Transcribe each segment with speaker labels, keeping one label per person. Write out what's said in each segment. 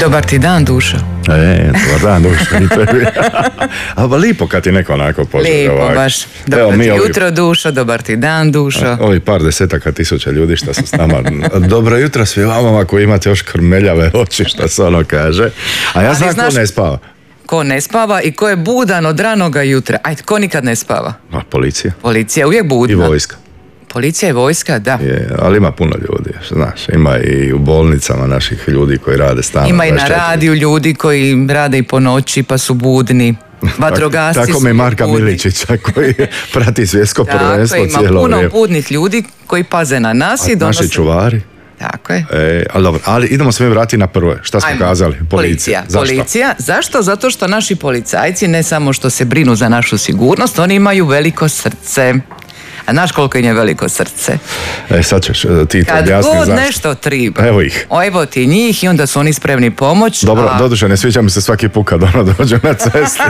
Speaker 1: Dobar ti dan, Dušo.
Speaker 2: Dobar dan, Dušo. Ali lipo kad ti neko onako pozove.
Speaker 1: Lipo, baš. Dobro ti jutro, Dušo, dobar ti dan, Dušo.
Speaker 2: Ovi par desetaka tisuća ljudi što su s nama. Dobro jutro svi vama ako imate još krmeljave oči, što se ono kaže. A ja znam ko ne spava.
Speaker 1: Ko ne spava i ko je budan od ranoga jutra. Ajde, ko nikad ne spava?
Speaker 2: Policija.
Speaker 1: Policija, uvijek budna.
Speaker 2: I vojska.
Speaker 1: Policija i vojska, da.
Speaker 2: Ali ima puno ljudi, znaš, ima i u bolnicama naših ljudi koji rade stalno.
Speaker 1: Ima i na radiju ljudi koji rade i po noći pa su budni. Vatrogasci su budni.
Speaker 2: Tako mi Marka Miličića koji prati svjetsko prvenstvo cijelo vrijeme.
Speaker 1: Ima puno budnih ljudi koji paze na nas i donose.
Speaker 2: Naši čuvari.
Speaker 1: Tako je.
Speaker 2: Ali dobro, ali idemo se mi vratiti na prvo. Šta smo kazali? Policija. Zašto?
Speaker 1: Policija. Zašto? Zato što naši policajci ne samo što se brinu za našu sigurnost, oni imaju veliko srce. A znaš koliko im je veliko srce?
Speaker 2: Sad ćeš ti to objasniti
Speaker 1: zašto.
Speaker 2: Kad
Speaker 1: god nešto treba.
Speaker 2: Evo ih.
Speaker 1: Evo ti njih i onda su oni spremni pomoć.
Speaker 2: Dobro, doduše ne sviđa mi se svaki put kad ono dođe na cesti.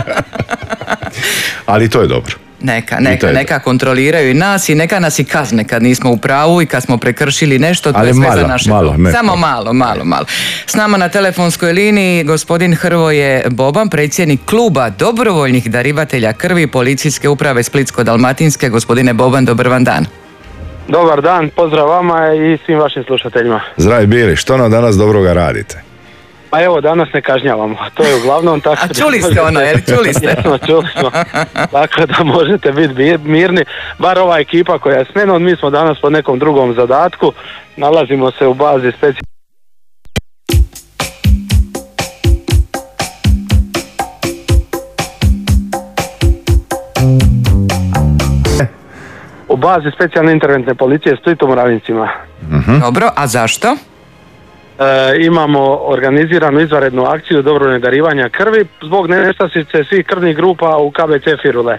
Speaker 2: Ali to je dobro.
Speaker 1: Neka kontroliraju i nas i neka nas i kazne kad nismo u pravu i kad smo prekršili nešto, to je sve za naše. Samo malo. S nama na telefonskoj liniji gospodin Hrvoje Boban, predsjednik kluba dobrovoljnih darivatelja krvi Policijske uprave Splitsko-dalmatinske. Gospodine Boban, dobar vam dan.
Speaker 3: Dobar dan, pozdrav vama i svim vašim slušateljima.
Speaker 2: Zdravi bili, što nam danas dobroga radite?
Speaker 3: Pa evo, danas ne kažnjavamo, to je uglavnom tako.
Speaker 1: A čuli ste ono, jel? Čuli ste?
Speaker 3: Čuli smo. Tako da možete biti mirni. Bar ova ekipa koja je s menom, mi smo danas po nekom drugom zadatku. Nalazimo se u bazi specijalne interventne policije Splitu Moravincima.
Speaker 1: Dobro, a zašto?
Speaker 3: Imamo organiziranu izvanrednu akciju dobrovoljnog darivanja krvi zbog nestašice svih krvnih grupa u KBC Firule.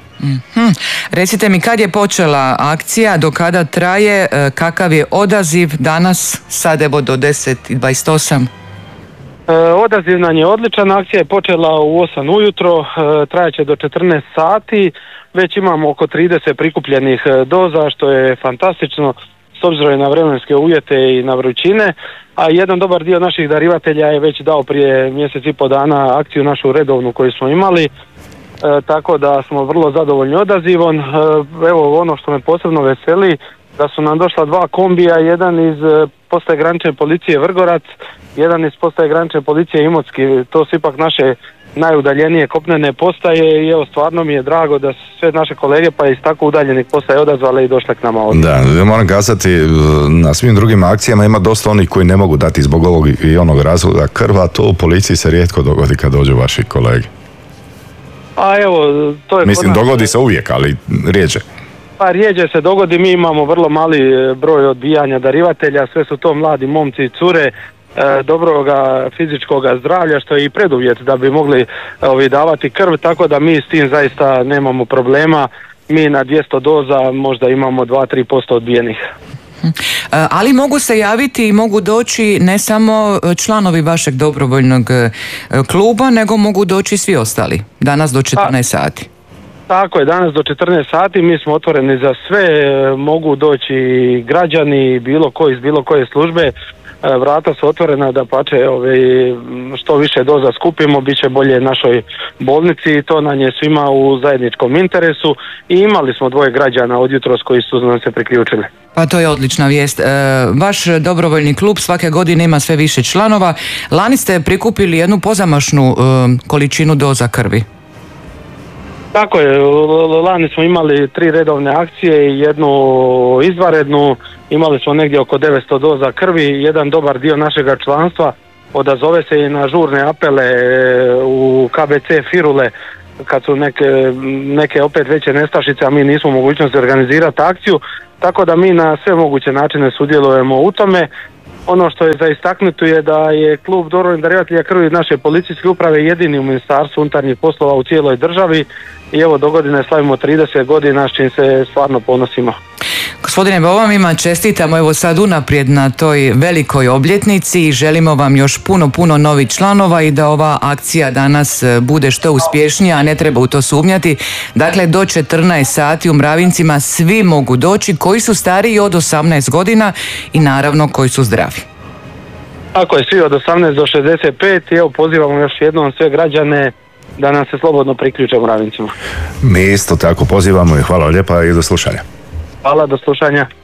Speaker 1: Recite mi, kad je počela akcija, do kada traje, kakav je odaziv danas, sad evo do 10:28?
Speaker 3: Odaziv nam je odličan, akcija je počela u 8 ujutro, trajaće do 14 sati, već imamo oko 30 prikupljenih doza, što je fantastično s obzirom na vremenske uvjete i na vrućine, a jedan dobar dio naših darivatelja je već dao prije mjesec i pol dana akciju našu redovnu koju smo imali, tako da smo vrlo zadovoljni odazivom. Evo ono što me posebno veseli, da su nam došla 2 kombija, jedan iz postaje granične policije Vrgorac, jedan iz postaje granične policije Imotski. To su ipak naše najudaljenije kopnene postaje i evo stvarno mi je drago da sve naše kolege pa iz tako udaljenih postaje odazvale i došle k nama ovdje.
Speaker 2: Da, moram kazati, na svim drugim akcijama ima dosta onih koji ne mogu dati zbog ovog i onog razloga krva, to u policiji se rijetko dogodi kad dođu vaši kolege.
Speaker 3: A evo, to je...
Speaker 2: Mislim, dogodi se uvijek, ali rijeđe.
Speaker 3: Pa rijeđe se dogodi, mi imamo vrlo mali broj odbijanja darivatelja, sve su to mladi momci i cure, dobroga fizičkoga zdravlja, što je i preduvjet da bi mogli davati krv, tako da mi s tim zaista nemamo problema. Mi na 200 doza možda imamo 2-3% odbijenih.
Speaker 1: Ali mogu se javiti i mogu doći ne samo članovi vašeg dobrovoljnog kluba, nego mogu doći svi ostali, danas do 14 sati.
Speaker 3: Tako je, danas do 14 sati mi smo otvoreni za sve, mogu doći građani, bilo ko iz bilo koje službe, vrata su otvorena da pače što više doza skupimo, bit će bolje našoj bolnici i to nam je svima u zajedničkom interesu i imali smo 2 građana od jutros koji su nam se priključili.
Speaker 1: Pa to je odlična vijest. Vaš dobrovoljni klub svake godine ima sve više članova. Lani ste prikupili jednu pozamašnu količinu doza krvi.
Speaker 3: Tako je, lani smo imali 3 redovne akcije i jednu izvanrednu, imali smo negdje oko 900 doza krvi, jedan dobar dio našega članstva odazove se i na žurne apele u KBC Firule kad su neke opet veće nestašice, a mi nismo u mogućnosti organizirati akciju, tako da mi na sve moguće načine sudjelujemo u tome. Ono što je za istaknuti je da je klub dobrovoljnih darivatelja krvi naše policijske uprave jedini u Ministarstvu unutarnjih poslova u cijeloj državi i evo dogodine slavimo 30 godina s čim se stvarno ponosimo.
Speaker 1: Gospodine Boban, ima čestitamo evo sad unaprijed na toj velikoj obljetnici i želimo vam još puno novih članova i da ova akcija danas bude što uspješnija, a ne treba u to sumnjati. Dakle, do 14 sati u Mravincima svi mogu doći koji su stariji od 18 godina i naravno koji su zdravi.
Speaker 3: Tako je, svi od 18 do 65 i evo pozivamo još jednom sve građane da nam se slobodno priključe Moravincima.
Speaker 2: Mi isto tako pozivamo i hvala lijepa i do slušanja.
Speaker 3: Hvala, do slušanja.